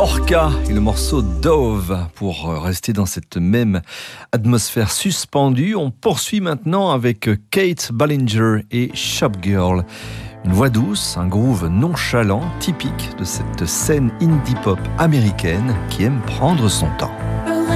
Orca et le morceau Dove. Pour rester dans cette même atmosphère suspendue, on poursuit maintenant avec Kate Ballinger et Shopgirl. Une voix douce, un groove nonchalant, typique de cette scène indie pop américaine qui aime prendre son temps.